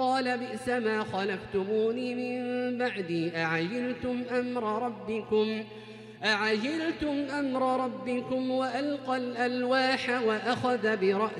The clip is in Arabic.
قال بئس ما خلفتموني من بعدي أعجلتم أمر ربكم وألقى الألواح وأخذ برأس